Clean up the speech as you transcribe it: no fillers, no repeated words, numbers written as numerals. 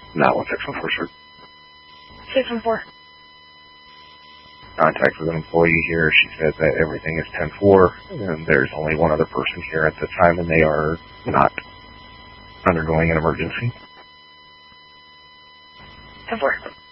Not 1614, sir. 614. Contact with an employee here. She said that everything is 10-4, and there's only one other person here at the time, and they are not undergoing an emergency. 10-4.